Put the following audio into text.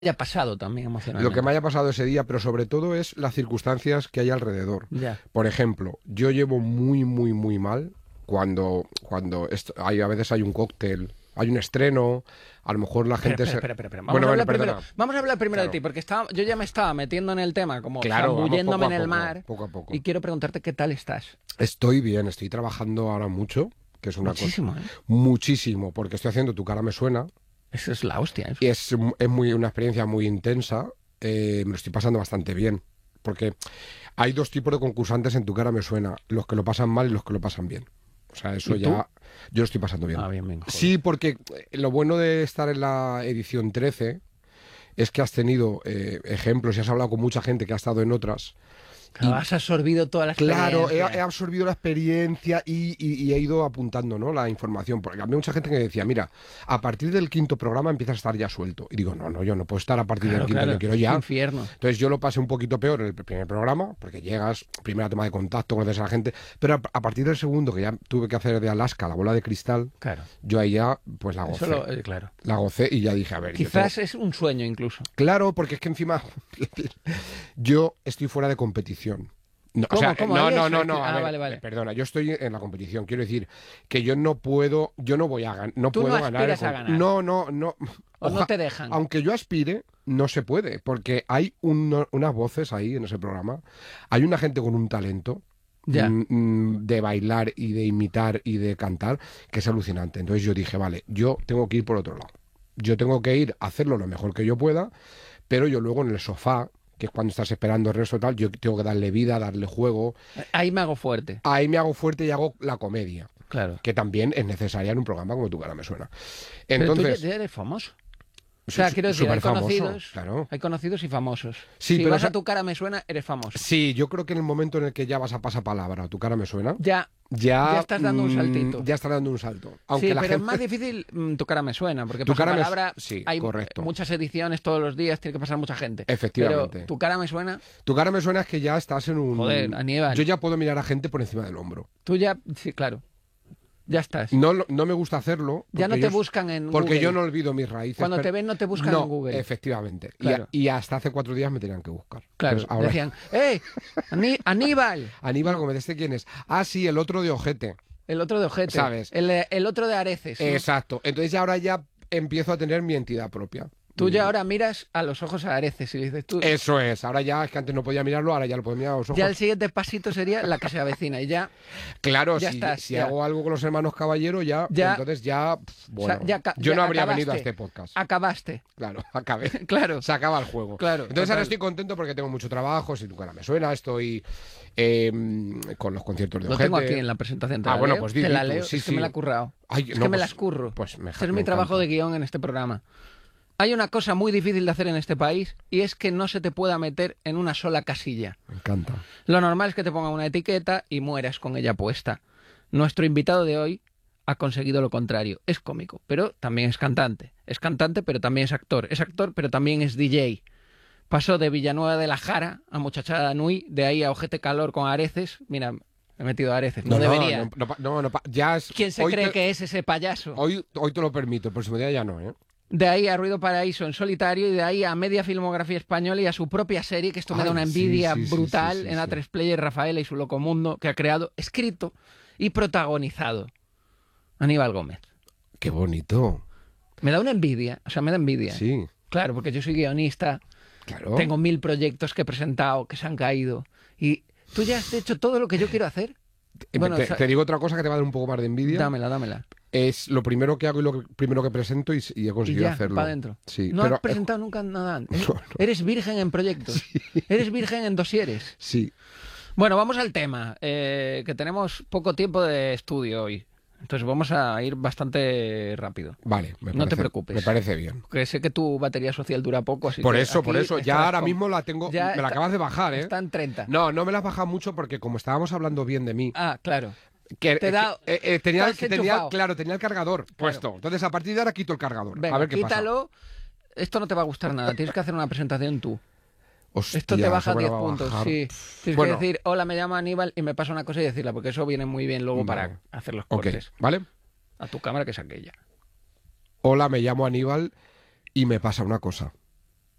haya pasado también Lo emocionalmente. que me haya pasado ese día, pero sobre todo es las circunstancias que hay alrededor. Ya. Por ejemplo, yo llevo muy, muy, muy mal a veces hay un cóctel, hay un estreno, a lo mejor la gente Espera. Bueno, bueno, perdona. Vamos a hablar primero de Claro. ti, porque yo ya me estaba metiendo en el tema, como Claro, vamos zambulléndome poco a en el poco, mar, poco a poco. y quiero preguntarte qué tal estás. Estoy bien, estoy trabajando ahora mucho, que es una cosa... Muchísimo, ¿eh? Muchísimo, porque estoy haciendo Tu cara me suena, Eso es la hostia. y es una experiencia muy intensa, me lo estoy pasando bastante bien, porque hay dos tipos de concursantes en Tu cara me suena, los que lo pasan mal y los que lo pasan bien. O sea, eso ¿Y tú? ya... Yo lo estoy pasando bien. Ah, bien, joder. Sí, porque lo bueno de estar en la edición 13 es que has tenido ejemplos y has hablado con mucha gente que ha estado en otras. Claro, has absorbido toda la Claro, experiencia. he absorbido la experiencia y he ido apuntando, ¿no?, la información. Porque había mucha gente que decía, mira, a partir del quinto programa empiezas a estar ya suelto. Y digo, no, yo no puedo estar a partir del quinto, yo quiero ya. Infierno. Entonces yo lo pasé un poquito peor en el primer programa, porque llegas, primera toma de contacto, conoces a la gente, pero a partir del segundo, que ya tuve que hacer de Alaska la bola de cristal, Claro. yo ahí ya, pues la gocé. Claro. La gocé y ya dije, a ver... Quizás es un sueño incluso. Claro, porque es que encima yo estoy fuera de competición. No, ¿Cómo? o sea, ¿Cómo? no, ¿Hay no, eso? no, no, a ver, Vale. perdona, yo estoy en la competición. Quiero decir que yo no puedo, yo no voy a ganar, no Tú puedo no ganar. aspiras a ganar. No. O no te dejan. Aunque yo aspire, no se puede, porque hay unas voces ahí en ese programa. Hay una gente con un talento Ya. de bailar y de imitar y de cantar que es alucinante. Entonces yo dije, vale, yo tengo que ir por otro lado. Yo tengo que ir a hacerlo lo mejor que yo pueda, pero yo luego en el sofá, que es cuando estás esperando el resto y tal, yo tengo que darle vida, darle juego. Ahí me hago fuerte. Ahí me hago fuerte y hago la comedia, Claro. que también es necesaria en un programa como Tu cara me suena. Pero Entonces, tú ya eres famoso. O sea, quiero decir, superfamoso, claro. hay conocidos y famosos. Sí, si pero vas a Tu cara me suena, eres famoso. Sí, yo creo que en el momento en el que ya vas a pasapalabra, Tu cara me suena, Ya estás dando un saltito. Ya estás dando un salto. Aunque sí, la pero gente... es más difícil Tu cara me suena, porque Tu cara palabra sí, hay correcto. muchas ediciones todos los días, tiene que pasar mucha gente. Efectivamente. Pero Tu cara me suena, Tu cara me suena es que ya estás en un... Joder, Aníbal. Yo ya puedo mirar a gente por encima del hombro. tú ya, sí, claro, ya estás. No me gusta hacerlo. Ya no porque te buscan en Porque Google. yo no olvido mis raíces. Cuando te ven no te buscan en Google. Efectivamente. Claro. Y hasta hace 4 días me tenían que buscar. Claro, Entonces, ahora... decían, Aníbal, Aníbal Gómez, ¿este quién es? Ah, sí, el otro de Ojete. el otro de ojete, ¿Sabes? el otro de areces. ¿no? Exacto. Entonces ahora ya empiezo a tener mi entidad propia. Tú ya ahora miras a los ojos a areces y le dices tú. Eso es. Ahora ya, es que antes no podía mirarlo, ahora ya lo puedo mirar a los ojos. Ya el siguiente pasito sería la que se avecina y ya. Claro, ya si, estás, si ya. hago algo con los hermanos Caballero, ya entonces ya, bueno, o sea, yo ya no habría acabaste. venido a este podcast. Acabaste. Claro, acabé. Claro. Se acaba el juego. Claro, Entonces total. ahora estoy contento porque tengo mucho trabajo, si nunca me suena, estoy con los conciertos de Lo Ojete. tengo aquí en la presentación. bueno, pues te la tú, leo. sí, es que sí. me la he currado. Ay, es no, que me pues- las curro. pues me Este es me mi trabajo encanta. de guión en este programa. Hay una cosa muy difícil de hacer en este país y es que no se te pueda meter en una sola casilla. Me encanta. Lo normal es que te pongan una etiqueta y mueras con ella puesta. Nuestro invitado de hoy ha conseguido lo contrario. Es cómico, pero también es cantante. Es cantante, pero también es actor. Es actor, pero también es DJ. Pasó de Villanueva de la Jara a Muchachada Nui, de ahí a Ojete Calor con Areces. Mira, he metido a Areces. No, debería. Ya es, ¿Quién se hoy cree te- que es ese payaso? Hoy te lo permito, el próximo día ya no, ¿eh? De ahí a Ruido Paraíso en solitario y de ahí a media filmografía española y a su propia serie, que esto me da Ay, una sí, envidia sí, sí, brutal, sí, sí, en sí. A3 Player Rafaela y su Locomundo, que ha creado, escrito y protagonizado Aníbal Gómez. Qué bonito. Me da una envidia, o sea, me da envidia. Sí, Claro, porque yo soy guionista, claro. tengo 1000 proyectos que he presentado, que se han caído, y tú ya has hecho todo lo que yo quiero hacer. Bueno, te, o sea, te digo otra cosa que te va a dar un poco más de envidia. dámela. Es lo primero que hago y lo primero que presento y he Y conseguido ya, hacerlo. para adentro. Sí, No pero, has presentado nunca nada antes. No, no. Eres virgen en proyectos. Eres virgen en dosieres. sí. Bueno, vamos al tema, que tenemos poco tiempo de estudio hoy. Entonces vamos a ir bastante rápido. Vale, No te preocupes. Me parece bien. Porque sé que tu batería social dura poco, así Por que eso, aquí ya estarás ahora con- mismo la tengo, Ya me la está- acabas de bajar, ¿eh? Está en 30. No me la has bajado mucho porque como estábamos hablando bien de mí, Ah, claro. que, Te da- tenía estás enchufado. tenía el cargador puesto. Entonces a partir de ahora quito el cargador. Venga, a ver qué quítalo. Esto no te va a gustar nada. Tienes que hacer una presentación tú. pasa. Esto te Hostia, baja eso me 10 la va a puntos. bajar. Sí. Tienes Bueno. que decir, hola, me llamo Aníbal y me pasa una cosa y decirla, porque eso viene muy bien luego Vale. para hacer los Ok, cortes. ¿vale? A tu cámara, que es aquella. Hola, me llamo Aníbal y me pasa una cosa.